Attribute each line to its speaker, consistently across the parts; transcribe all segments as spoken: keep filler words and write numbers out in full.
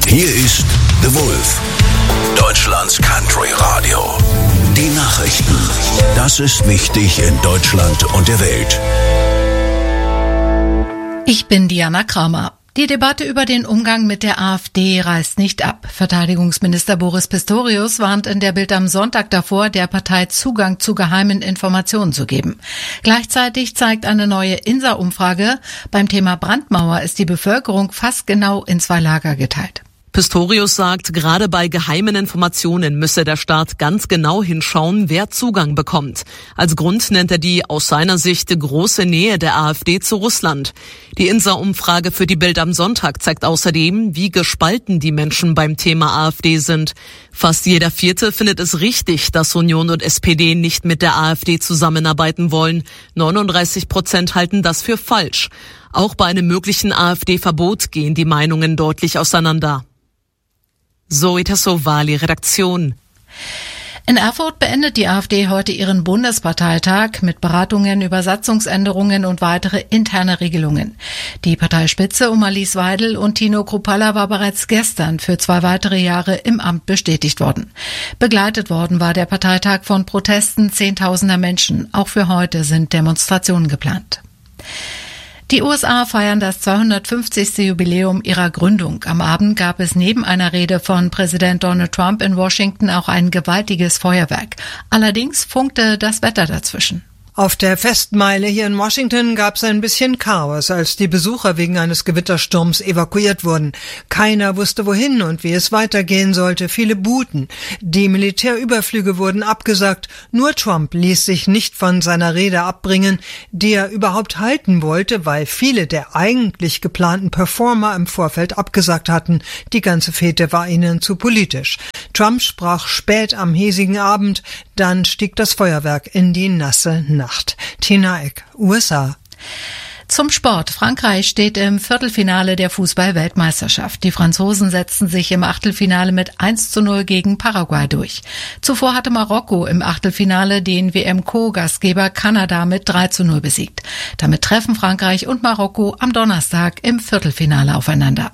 Speaker 1: Hier ist The Wolf, Deutschlands Country Radio. Die Nachrichten. Das ist wichtig in Deutschland und der Welt.
Speaker 2: Ich bin Diana Kramer. Die Debatte über den Umgang mit der AfD reißt nicht ab. Verteidigungsminister Boris Pistorius warnt in der Bild am Sonntag davor, der Partei Zugang zu geheimen Informationen zu geben. Gleichzeitig zeigt eine neue I N S A-Umfrage, beim Thema Brandmauer ist die Bevölkerung fast genau in zwei Lager geteilt.
Speaker 3: Pistorius sagt, gerade bei geheimen Informationen müsse der Staat ganz genau hinschauen, wer Zugang bekommt. Als Grund nennt er die aus seiner Sicht große Nähe der AfD zu Russland. Die I N S A-Umfrage für die Bild am Sonntag zeigt außerdem, wie gespalten die Menschen beim Thema AfD sind. Fast jeder Vierte findet es richtig, dass Union und S P D nicht mit der AfD zusammenarbeiten wollen. neununddreißig Prozent halten das für falsch. Auch bei einem möglichen AfD-Verbot gehen die Meinungen deutlich auseinander. Zoe Tassovali, Redaktion.
Speaker 2: In Erfurt beendet die AfD heute ihren Bundesparteitag mit Beratungen über Satzungsänderungen und weitere interne Regelungen. Die Parteispitze um Alice Weidel und Tino Kruppalla war bereits gestern für zwei weitere Jahre im Amt bestätigt worden. Begleitet worden war der Parteitag von Protesten zehntausender Menschen. Auch für heute sind Demonstrationen geplant. Die U S A feiern das zweihundertfünfzigste Jubiläum ihrer Gründung. Am Abend gab es neben einer Rede von Präsident Donald Trump in Washington auch ein gewaltiges Feuerwerk. Allerdings funkte das Wetter dazwischen.
Speaker 4: Auf der Festmeile hier in Washington gab es ein bisschen Chaos, als die Besucher wegen eines Gewittersturms evakuiert wurden. Keiner wusste wohin und wie es weitergehen sollte. Viele buhten. Die Militärüberflüge wurden abgesagt. Nur Trump ließ sich nicht von seiner Rede abbringen, die er überhaupt halten wollte, weil viele der eigentlich geplanten Performer im Vorfeld abgesagt hatten. Die ganze Fete war ihnen zu politisch. Trump sprach spät am hiesigen Abend, dann stieg das Feuerwerk in die nasse Nacht. Tina Eck, U S A.
Speaker 2: Zum Sport. Frankreich steht im Viertelfinale der Fußball-Weltmeisterschaft. Die Franzosen setzten sich im Achtelfinale mit eins zu null gegen Paraguay durch. Zuvor hatte Marokko im Achtelfinale den W M-Co-Gastgeber Kanada mit drei zu null besiegt. Damit treffen Frankreich und Marokko am Donnerstag im Viertelfinale aufeinander.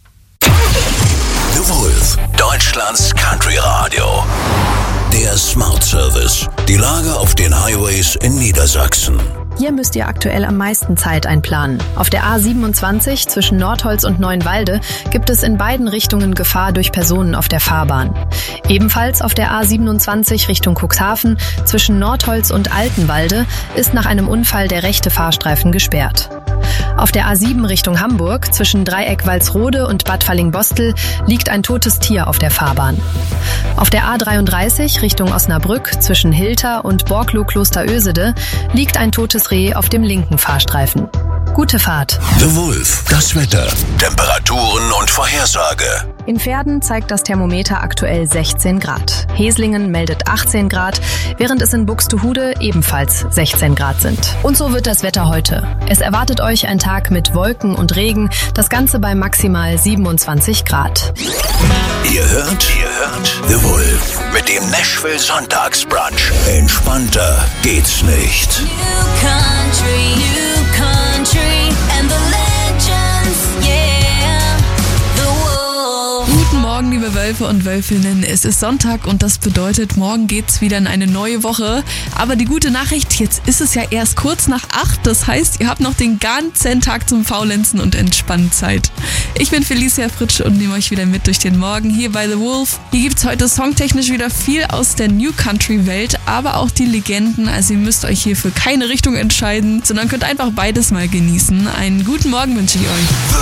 Speaker 1: The Wolf, Deutschlands Country Radio. Der Smart Service. Die Lage auf den Highways in Niedersachsen.
Speaker 5: Hier müsst ihr aktuell am meisten Zeit einplanen. Auf der A siebenundzwanzig zwischen Nordholz und Neuenwalde gibt es in beiden Richtungen Gefahr durch Personen auf der Fahrbahn. Ebenfalls auf der A siebenundzwanzig Richtung Cuxhaven zwischen Nordholz und Altenwalde ist nach einem Unfall der rechte Fahrstreifen gesperrt. Auf der A sieben Richtung Hamburg zwischen Dreieck Walsrode und Bad Fallingbostel liegt ein totes Tier auf der Fahrbahn. Auf der A dreiunddreißig Richtung Osnabrück zwischen Hilter und Borklow-Klosterösede liegt ein totes Reh auf dem linken Fahrstreifen. Gute Fahrt.
Speaker 1: The Wolf, das Wetter, Temperaturen und Vorhersage.
Speaker 5: In Verden zeigt das Thermometer aktuell sechzehn Grad. Heslingen meldet achtzehn Grad, während es in Buxtehude ebenfalls sechzehn Grad sind. Und so wird das Wetter heute. Es erwartet euch ein Tag mit Wolken und Regen, das Ganze bei maximal siebenundzwanzig Grad.
Speaker 1: Ihr hört, ihr hört The Wolf mit dem Nashville Sonntagsbrunch. Entspannter geht's nicht.
Speaker 6: New country, new country and the legends, yeah, the Wolf.
Speaker 7: Guten Morgen, liebe Wölfe und Wölfinnen. Es ist Sonntag und das bedeutet, morgen geht's wieder in eine neue Woche. Aber die gute Nachricht, jetzt ist es ja erst kurz nach acht. Das heißt, ihr habt noch den ganzen Tag zum Faulenzen und Entspannen Zeit. Ich bin Felicia Fritsch und nehme euch wieder mit durch den Morgen hier bei The Wolf. Hier gibt's heute songtechnisch wieder viel aus der New Country Welt, aber auch die Legenden. Also ihr müsst euch hier für keine Richtung entscheiden, sondern könnt einfach beides mal genießen. Einen guten Morgen wünsche ich euch.